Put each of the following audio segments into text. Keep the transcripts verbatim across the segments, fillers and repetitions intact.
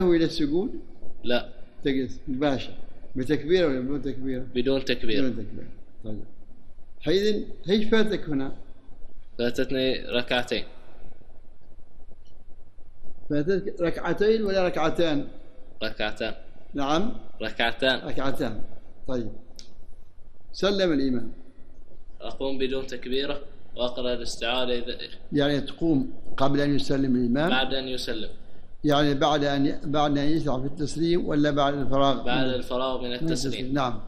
إلى السجود؟ لا. تجلس مباشر بتكبيرة ولا بدون تكبيرة؟ بدون تكبيرة. بدون تكبيرة. طيب حينئذ ايش فاتك هنا؟ فاتتني ركعتين. فاتتك ركعتين ولا ركعتان؟ ركعتان. نعم ركعتان. ركعتان. طيب سلم الإمام، أقوم بدون تكبيرة وأقرأ الاستعاذة إذا يعني تقوم قبل أن يسلم الإمام؟ بعد أن يسلم. يعني بعد أن بعد أن يشرع في التسليم ولا بعد الفراغ؟ بعد الفراغ من التسليم. نعم.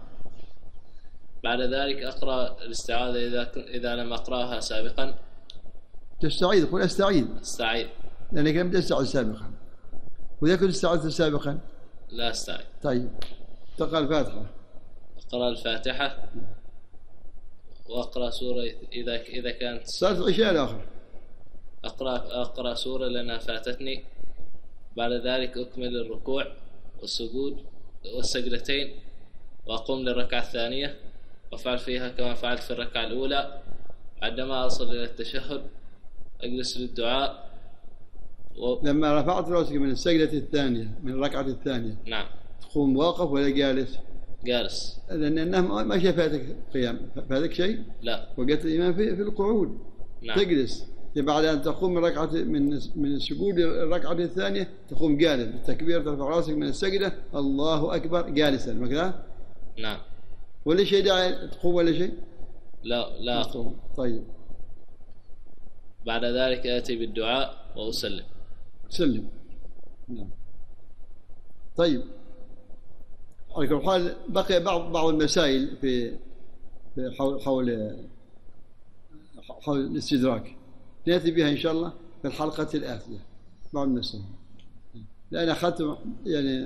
بعد ذلك أقرأ الاستعاذة إذا إذا لم أقرأها سابقا. تستعيذ، قل أستعيذ. أستعيذ. لأنك لم تستعذ سابقا. وإذا كنت استعذت سابقا؟ لا أستعيذ. طيب تقرأ الفاتحة. أقرأ الفاتحة وأقرأ سورة إذا إذا كانت صلاة العشاء الآخر. أقرأ أقرأ سورة لأنها فاتتني. بعد ذلك أكمل الركوع والسجود والسجدتين وأقوم للركعة الثانية وأفعل فيها كما فعلت في الركعة الأولى. عندما أصل إلى التشهد أجلس للدعاء و... لما رفعت رأسك من السجدة الثانية من الركعة الثانية. نعم. تقوم واقف ولا جالس؟ جالس. لأنه ما شيء فاتك قيام، فاتك شيء؟ لا. وقت الإمام في, في القعود. نعم. تجلس بعد أن تقوم من ركعة من من السجود الركعة الثانية تقوم جالس بالتكبير، ترفع رأسك من السجدة الله أكبر جالسا مكذا؟ نعم. ولا شيء داعي تقوم ولا شيء؟ لا لا أقوم. طيب بعد ذلك آتي بالدعاء وأسلم. سلم. نعم. طيب على كل حال بقي بعض بعض المسائل في حول حول حول الاستدراك نأتي بها إن شاء الله في الحلقة الآتية بعد المسائل، لأن أخذت يعني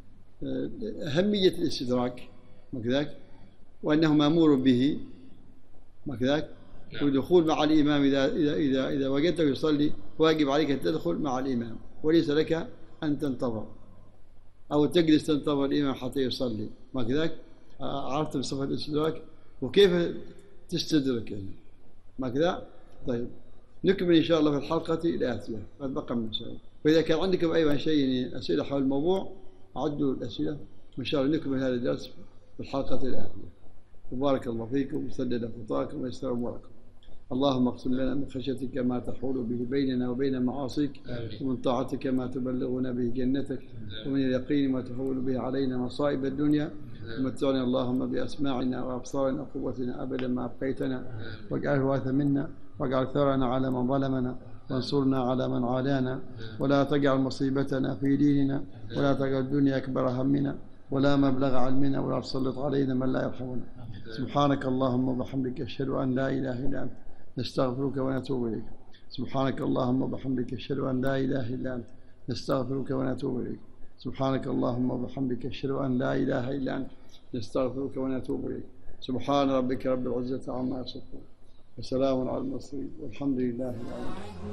أهمية الاستدراك مكذاك، وأنه مأمور به مكذاك. نعم. والدخول مع الإمام إذا إذا إذا إذا وجدته يصلي واجب عليك أن تدخل مع الإمام، وليس لك أن تنتظر أو تجلس تنتظر الإمام حتى يصلي مكذاك. عرفت بصفة الاستدراك وكيف تستدرك يعني مكذا. طيب نكمل إن شاء الله في الحلقة الآتية، قد بقى من مسائل. وإذا كان عندكم أيضا شيء يعني أسئلة حول الموضوع عدوا الأسئلة وإن شاء الله نكمل هذا الدرس في الحلقة الآتية. وبارك الله فيكم وسدد خطاكم ويسر أموركم. اللهم اقسم لنا من خشيتك ما تحول به بيننا وبين معاصيك، ومن طاعتك ما تبلغنا به جنتك، ومن اليقين ما تحول به علينا مصائب الدنيا. ومتعنا اللهم بأسماعنا وأبصارنا وقوتنا أبدا ما أبقيتنا، واجعله الوارث منا، واجعل ثارنا على من ظلمنا، وانصرنا على من عادانا، ولا تجعل مصيبتنا في ديننا، ولا تجعل الدنيا أكبر همنا ولا مبلغ علمنا، ولا تسلط علينا من لا يرحمنا. سبحانك اللهم وبحمدك أشهد أن لا إله إلا أنت نستغفرك ونتوب إليك. سبحانك اللهم وبحمدك أشهد أن لا إله إلا أنت نستغفرك ونتوب إليك. سبحانك اللهم وبحمدك أشهد أن لا إله إلا أنت نستغفرك ونتوب إليك. سبحان ربك رب العزة عما يصفون وسلام على المرسلين والحمد لله رب العالمين.